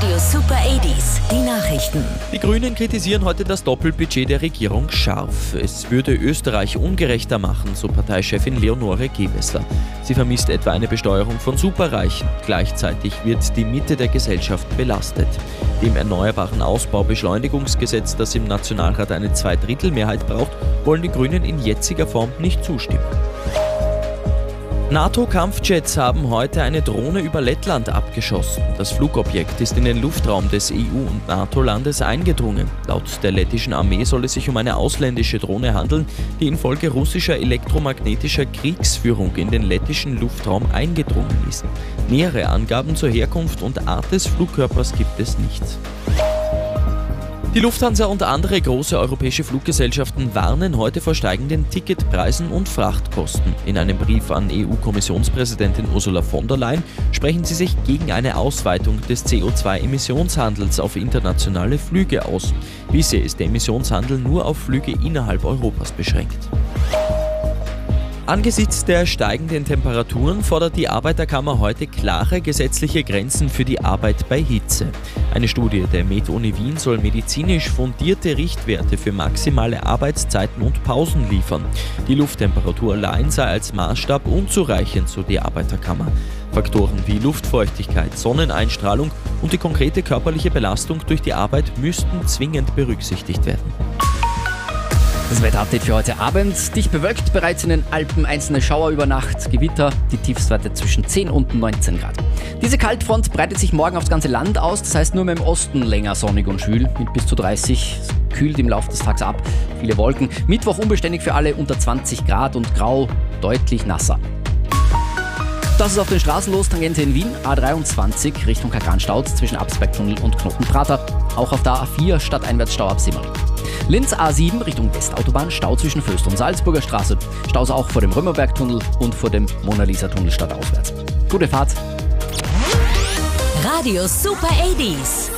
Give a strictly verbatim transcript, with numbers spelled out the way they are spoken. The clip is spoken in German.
Radio Super achtziger, die Nachrichten. Die Grünen kritisieren heute das Doppelbudget der Regierung scharf. Es würde Österreich ungerechter machen, so Parteichefin Leonore Gewessler. Sie vermisst etwa eine Besteuerung von Superreichen. Gleichzeitig wird die Mitte der Gesellschaft belastet. Dem erneuerbaren Ausbaubeschleunigungsgesetz, das im Nationalrat eine Zweidrittelmehrheit braucht, wollen die Grünen in jetziger Form nicht zustimmen. NATO-Kampfjets haben heute eine Drohne über Lettland abgeschossen. Das Flugobjekt ist in den Luftraum des E U- und NATO-Landes eingedrungen. Laut der lettischen Armee soll es sich um eine ausländische Drohne handeln, die infolge russischer elektromagnetischer Kriegsführung in den lettischen Luftraum eingedrungen ist. Nähere Angaben zur Herkunft und Art des Flugkörpers gibt es nicht. Die Lufthansa und andere große europäische Fluggesellschaften warnen heute vor steigenden Ticketpreisen und Frachtkosten. In einem Brief an E U-Kommissionspräsidentin Ursula von der Leyen sprechen sie sich gegen eine Ausweitung des C O zwei Emissionshandels auf internationale Flüge aus. Bisher ist der Emissionshandel nur auf Flüge innerhalb Europas beschränkt. Angesichts der steigenden Temperaturen fordert die Arbeiterkammer heute klare gesetzliche Grenzen für die Arbeit bei Hitze. Eine Studie der Med-Uni Wien soll medizinisch fundierte Richtwerte für maximale Arbeitszeiten und Pausen liefern. Die Lufttemperatur allein sei als Maßstab unzureichend, so die Arbeiterkammer. Faktoren wie Luftfeuchtigkeit, Sonneneinstrahlung und die konkrete körperliche Belastung durch die Arbeit müssten zwingend berücksichtigt werden. Das Wetterupdate für heute Abend. Dicht bewölkt, bereits in den Alpen einzelne Schauer über Nacht, Gewitter, die Tiefstwerte zwischen zehn und neunzehn Grad. Diese Kaltfront breitet sich morgen aufs ganze Land aus, das heißt nur mehr im Osten länger sonnig und schwül mit bis zu dreißig. Es kühlt im Laufe des Tages ab, viele Wolken. Mittwoch unbeständig für alle unter zwanzig Grad und grau, deutlich nasser. Das ist auf den Straßen los, Tangente in Wien, A dreiundzwanzig Richtung Kagran-Stauz zwischen Absbergtunnel und Knotenprater. Auch auf der A vier stadteinwärts Stau ab Simmering. Linz A sieben Richtung Westautobahn, Stau zwischen Föst und Salzburger Straße. Staus auch vor dem Römerbergtunnel und vor dem Mona-Lisa-Tunnel stadtauswärts. Gute Fahrt! Radio Super achtziger.